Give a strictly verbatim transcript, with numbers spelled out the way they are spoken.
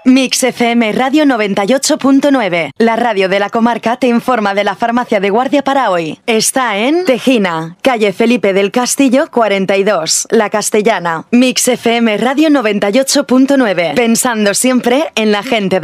Mix F M Radio noventa y ocho punto nueve. La radio de la comarca te informa de la farmacia de guardia para hoy. Está en Tejina, calle Felipe del Castillo cuarenta y dos, La Castellana. Mix F M Radio noventa y ocho punto nueve. Pensando siempre en la gente de